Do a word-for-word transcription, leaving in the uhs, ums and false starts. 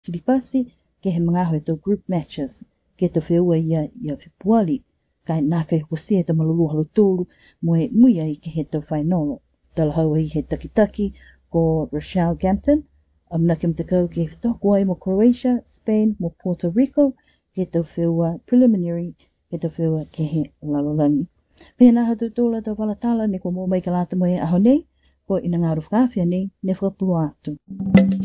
Filipasi ke he mga ho to group matches ke to feua ia ia Februari kai na kai hosia te malulu halo tolu mo e muia i ke he to whainolo. Tala hau i he taki-taki ko Rochelle Gampton, amna kim te kau ke whitoko ai mo Croatia, Spain, mo Puerto Rico, ke to feua preliminary, ke to feua ke he lalolangi. Pena hatu tōla tau walatala ne ko mo mai kalata mo e aho nei, ko ina ngā rufkawhia nei, ne whapulu atu.